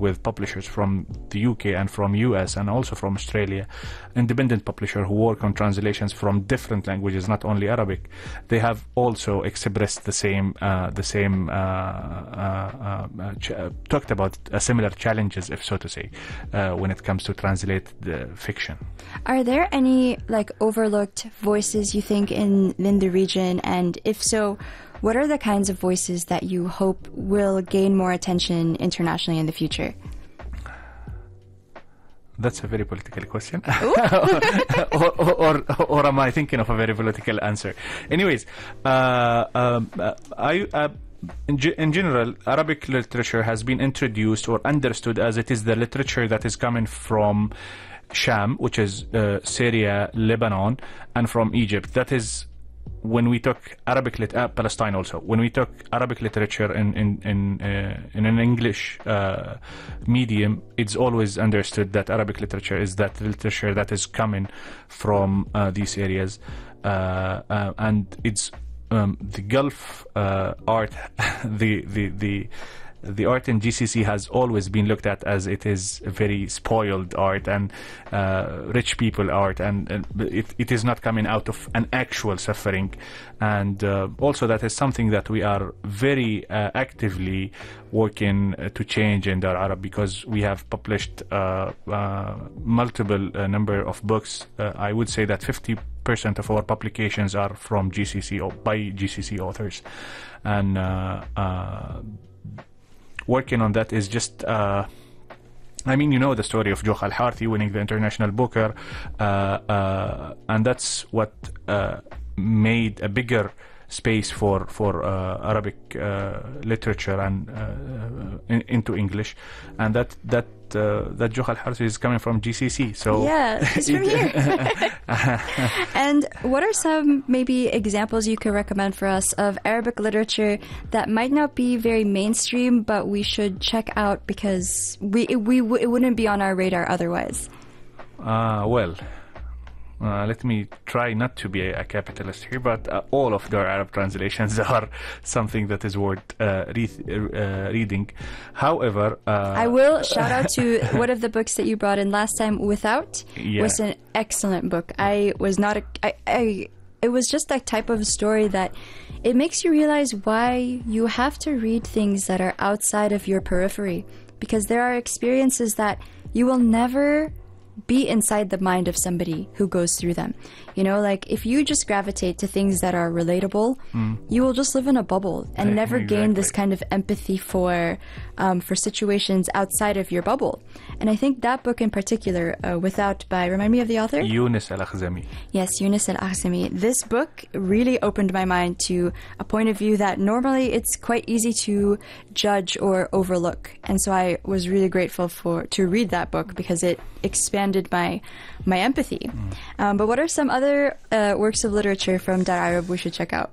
with publishers from the UK and from US and also from Australia, independent publishers who work on translations from different languages, not only Arabic. They have also expressed talked about similar challenges, if so to say, when it comes to translate the fiction. Are there any overlooked voices you think in the region, and if so, what are the kinds of voices that you hope will gain more attention internationally in the future? That's a very political question. or am I thinking of a very political answer? Anyways, in general, Arabic literature has been introduced or understood as it is the literature that is coming from Sham, which is Syria, Lebanon, and from Egypt. That is, when we took Arabic Palestine also. When we took Arabic literature in an English medium, it's always understood that Arabic literature is that literature that is coming from these areas, and it's the Gulf art, the art in GCC has always been looked at as it is a very spoiled art and rich people art, and it is not coming out of an actual suffering. And also that is something that we are very actively working to change in Dar Arab, because we have published multiple number of books. I would say that 50% of our publications are from GCC or by GCC authors, and working on that is just I mean, you know the story of Joe Al-Harthi winning the International Booker, and that's what made a bigger space for Arabic literature and into English, and that Joe Al-Harthi is coming from GCC. So yeah, he's from here. And what are some maybe examples you could recommend for us of Arabic literature that might not be very mainstream, but we should check out because it wouldn't be on our radar otherwise? Let me try not to be a capitalist here, but all of their Arab translations are something that is worth reading. However, I will shout out to one of the books that you brought in last time, Without. Yeah. Was an excellent book. It was just that type of story that it makes you realize why you have to read things that are outside of your periphery, because there are experiences that you will never be inside the mind of somebody who goes through them. You know, like if you just gravitate to things that are relatable, you will just live in a bubble and never gain this kind of empathy for situations outside of your bubble. And I think that book in particular, Without, by, remind me of the author? Yunus Al-Akhzami. Yes, Yunus Al-Akhzami. This book really opened my mind to a point of view that normally it's quite easy to judge or overlook. And so I was really grateful to read that book because it expanded my empathy. But what are some other works of literature from Dar Arab we should check out?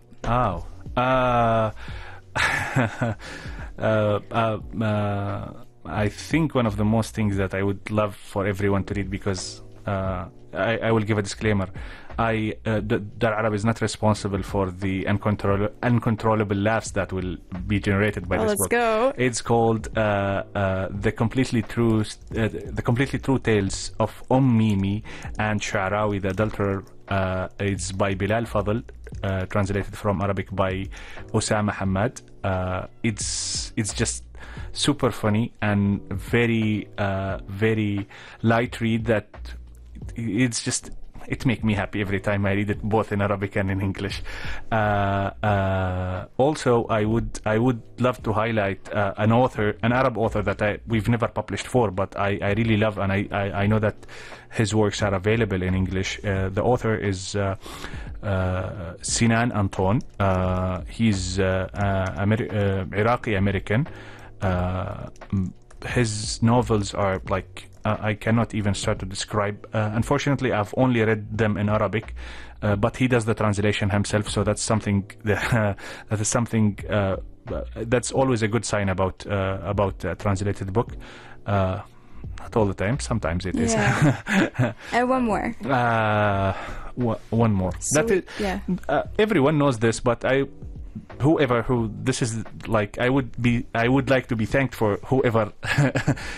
I think one of the most things that I would love for everyone to read, because I will give a disclaimer. Dar Arab is not responsible for the uncontrollable laughs that will be generated by this book. Let's go. It's called The Completely True Tales of Mimi and Sha'rawi, the Adulterer. It's by Bilal Fadl, translated from Arabic by Osama Hamad. It's just super funny and very light read that it's just, it makes me happy every time I read it, both in Arabic and in English. Also, I would love to highlight an Arab author that we've never published for, but I really love, and I know that his works are available in English. The author is Sinan Anton. He's Iraqi American. His novels are like, I cannot even start to describe. Unfortunately, I've only read them in Arabic, but he does the translation himself, so that's something that's always a good sign about a translated book. Not all the time, sometimes it is. And one more. One more. So, that is, yeah. Everyone knows this, but who this is like, I would like to be thanked for whoever